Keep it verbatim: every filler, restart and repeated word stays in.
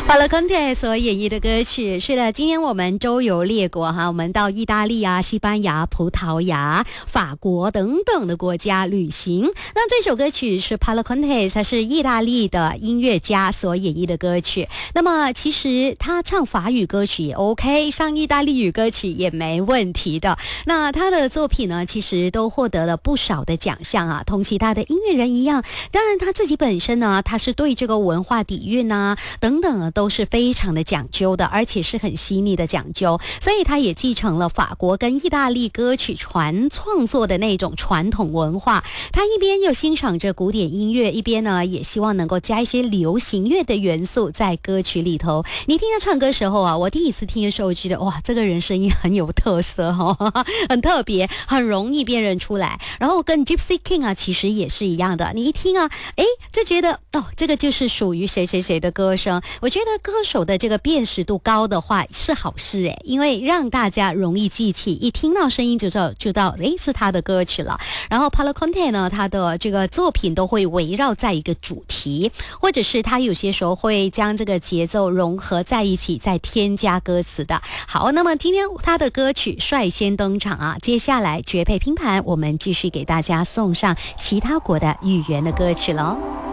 Paolo Conte 所演绎的歌曲。是的，今天我们周游列国哈，我们到意大利啊、西班牙、葡萄牙、法国等等的国家旅行。那这首歌曲是 Paolo Conte， 他是意大利的音乐家所演绎的歌曲。那么其实他唱法语歌曲也 OK， 唱意大利语歌曲也没问题的。那他的作品呢，其实都获得了不少的奖项啊，同其他的音乐人一样。当然他自己本身呢，他是对这个文化底蕴啊等等啊都是非常的讲究的，而且是很细腻的讲究，所以他也继承了法国跟意大利歌曲传创作的那种传统文化。他一边又欣赏着古典音乐，一边呢也希望能够加一些流行乐的元素在歌曲里头。你听他唱歌时候啊，我第一次听的时候觉得哇，这个人声音很有特色哦，很特别，很容易辨认出来。然后跟 Gypsy King 啊其实也是一样的，你一听啊，诶就觉得哦，这个就是属于谁谁谁的歌声。我觉得歌手的这个辨识度高的话是好事诶，因为让大家容易记起，一听到声音就知道就知道诶是他的歌曲了。然后 Paolo Conte 呢，他的这个作品都会围绕在一个主题，或者是他有些时候会将这个节奏融合在一起，再添加歌词的。好，那么今天他的歌曲率先登场啊，接下来绝配拼盘，我们继续给大家送上其他国的语言的歌曲喽。